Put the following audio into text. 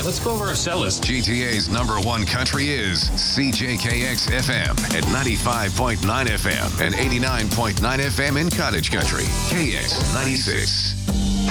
right, let's go over our set list. GTA's number one country is CJKX FM at 95.9 FM and 89.9 FM in Cottage Country. KX 96.